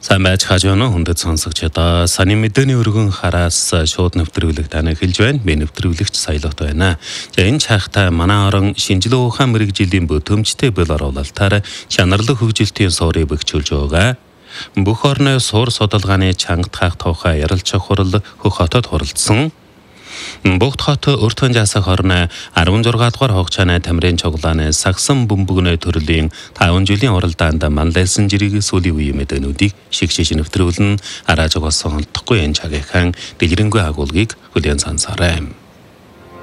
Сайн байж хажууна хүндэт сонсогчдоо саний мэдээний өргөн хараас шууд нэвтрүүлэг тань эхэлж байна. Би нэвтрүүлэгч Саялот байна. За энэ чахтай манай орон шинжилгээ ухаан мэрэгжлийн бүтэмжтэй бэл оруулалтаар чанарлаг хөгжилтийн суурийг бэхжүүлж байгаа. Бүх орны суур судалгааны чангатгах тухай ярилцах хурал Хөх хотод хуралдсан. Богд хот өртгөн жасах орны 16 дугаар хугацааны тамирын цуглааны сагсан бөмбөгнөө төрлийн 5 жилийн уралдаанд манлайлсан жирийг сүүлийн үеийн мэдээнүүдийг шигшиж нэвтрүүлэн арааж байгаа сонголтгүй энэ цагийнхан дэлгэрэнгүй агуулгыг хүлээн сонсоорой.